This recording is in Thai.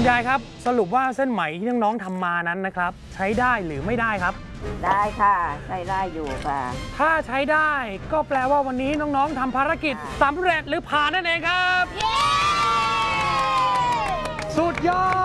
ยายครับสรุปว่าเส้นไหมที่น้องๆทำมานั้นนะครับใช้ได้หรือไม่ได้ครับได้ค่ะใช้ได้อยู่ค่ะถ้าใช้ได้ก็แปลว่าวันนี้น้องๆทำภารกิจสำเร็จหรือผ่านนั่นเองครับสุดยอด